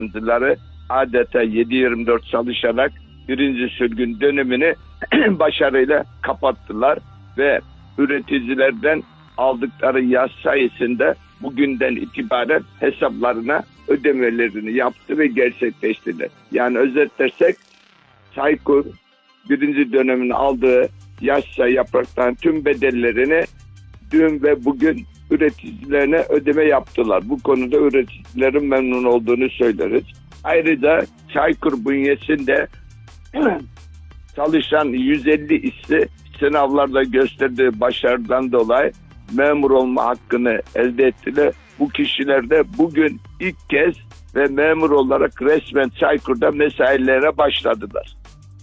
yardımcıları adeta 7/24 çalışarak birinci sürgün dönemini başarıyla kapattılar ve üreticilerden aldıkları yaz sayesinde bugünden itibaren hesaplarına ödemelerini yaptı ve gerçekleştirdiler. Yani özetlersek Çaykur birinci dönemin aldığı yaşsa yapraktan tüm bedellerini dün ve bugün üreticilerine ödeme yaptılar. Bu konuda üreticilerin memnun olduğunu söyleriz. Ayrıca Çaykur bünyesinde çalışan 150 işçi sınavlarda gösterdiği başarıdan dolayı memur olma hakkını elde ettiler. Bu kişiler de bugün ilk kez ve memur olarak resmen Çaykur'da mesailerine başladılar.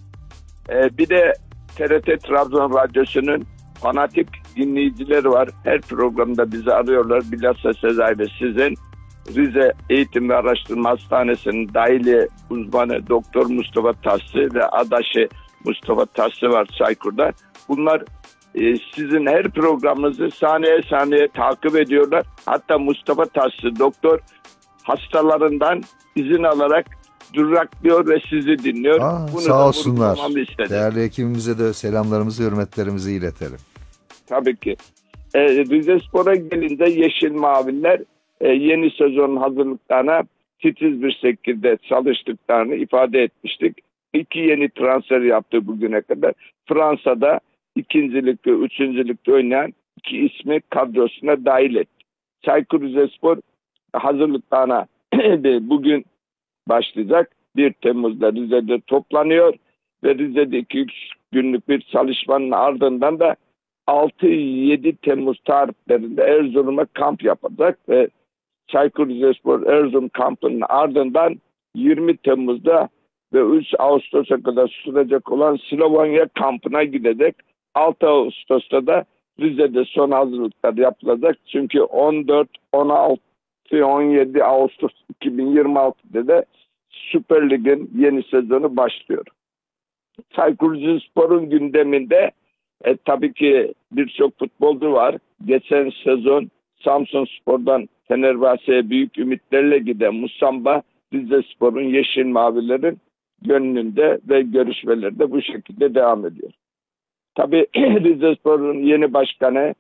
Bir de TRT Trabzon Radyosu'nun fanatik dinleyicileri var. Her programda bizi arıyorlar. Bilhassa Sezai ve sizin Rize Eğitim ve Araştırma Hastanesi'nin dahiliye uzmanı Doktor Mustafa Tassı ve adaşı Mustafa Tassı var Çaykur'da. Bunlar sizin her programınızı saniye saniye takip ediyorlar. Hatta Mustafa Tassı doktor hastalarından izin alarak duraklıyor ve sizi dinliyor. Bunu sağ olsunlar. istedim. Değerli hekimimize de selamlarımızı, hürmetlerimizi iletelim. Tabii ki. Rizespor'a gelince Yeşil Maviler yeni sezonun hazırlıklarına titiz bir şekilde çalıştıklarını ifade etmiştik. 2 yeni transfer yaptı bugüne kadar. Fransa'da 2. ligde, 3. ligde oynayan 2 ismi kadrosuna dahil etti. Çaykur Rizespor hazırlıklarına bugün başlayacak. 1 Temmuz'da Rize'de toplanıyor ve Rize'de 2-3 günlük bir çalışmanın ardından da 6-7 Temmuz tarihlerinde Erzurum'a kamp yapacak ve Çaykur Rizespor Erzurum kampının ardından 20 Temmuz'da ve 3 Ağustos'a kadar sürecek olan Slovenya kampına gidecek. 6 Ağustos'ta da Rize'de son hazırlıklar yapılacak. Çünkü 14, 16, 17 Ağustos 2026'da da Süper Lig'in yeni sezonu başlıyor. Çaykur Rizespor'un gündeminde tabii ki birçok futbolcu var. Geçen sezon Samsunspor'dan Fenerbahçe'ye büyük ümitlerle giden Musamba, Rizespor'un Yeşil Mavilerin gönlünde ve görüşmeleri de bu şekilde devam ediyor. Tabii Rizespor'un yeni başkanı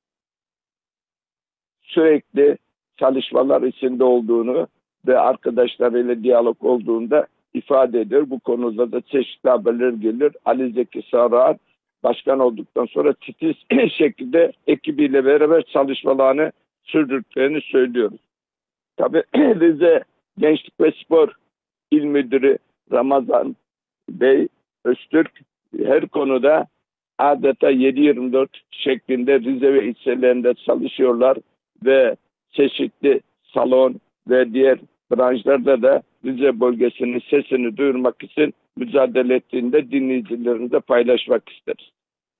sürekli çalışmalar içinde olduğunu ve arkadaşlarıyla diyalog olduğunda ifade ediyor. Bu konuda da çeşitli haberler gelir. Ali Zeki Sarıhan başkan olduktan sonra titiz şekilde ekibiyle beraber çalışmalarını sürdürdüklerini söylüyoruz. Tabii Rize Gençlik ve Spor İl Müdürü Ramazan Bey Öztürk her konuda adeta 7/24 şeklinde Rize ve ilçelerinde çalışıyorlar ve çeşitli salon ve diğer branşlarda da Rize bölgesinin sesini duyurmak için mücadele ettiğinde dinleyicilerimizle paylaşmak isteriz.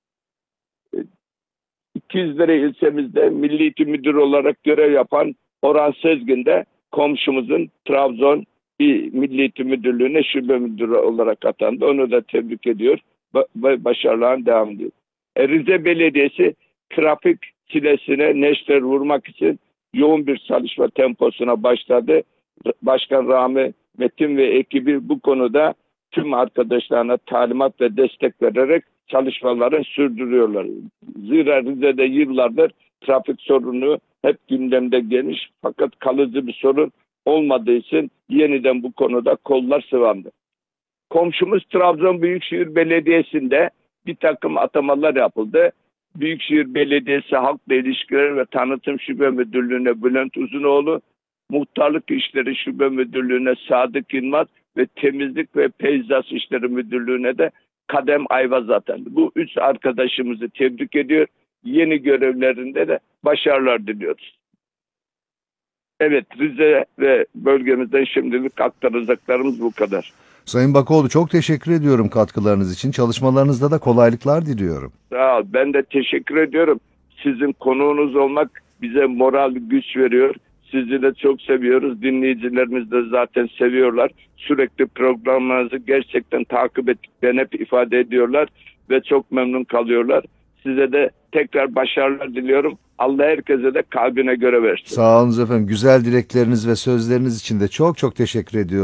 İkizdere ilçemizde Milli Eğitim Müdürü olarak görev yapan Orhan Sezgin de komşumuzun Trabzon Milli Eğitim Müdürlüğü'ne şube müdürü olarak atandı. Onu da tebrik ediyor. Başarılarına devam ediyor. Rize Belediyesi trafik çilesine neşter vurmak için yoğun bir çalışma temposuna başladı. Başkan Rami Metin ve ekibi bu konuda tüm arkadaşlarına talimat ve destek vererek çalışmalarını sürdürüyorlar. Zira Rize'de yıllardır trafik sorunu hep gündemde gelmiş fakat kalıcı bir sorun olmadığı için yeniden bu konuda kollar sıvandı. Komşumuz Trabzon Büyükşehir Belediyesi'nde bir takım atamalar yapıldı. Büyükşehir Belediyesi Halkla İlişkiler ve Tanıtım Şube Müdürlüğü'ne Bülent Uzunoğlu, Muhtarlık İşleri Şube Müdürlüğü'ne Sadık Yılmaz ve Temizlik ve Peyzaj İşleri Müdürlüğü'ne de Kadem Ayvaz atandı. Bu 3 arkadaşımızı tebrik ediyor. Yeni görevlerinde de başarılar diliyoruz. Evet, Rize ve bölgemizden şimdilik aktaracaklarımız bu kadar. Sayın Bakoğlu, çok teşekkür ediyorum katkılarınız için. Çalışmalarınızda da kolaylıklar diliyorum. Sağ ol. Ben de teşekkür ediyorum. Sizin konuğunuz olmak bize moral, güç veriyor. Sizi de çok seviyoruz. Dinleyicilerimiz de zaten seviyorlar. Sürekli programlarınızı gerçekten takip ettiklerini hep ifade ediyorlar ve çok memnun kalıyorlar. Size de tekrar başarılar diliyorum. Allah herkese de kalbine göre versin. Sağ olun efendim. Güzel dilekleriniz ve sözleriniz için de çok çok teşekkür ediyorum.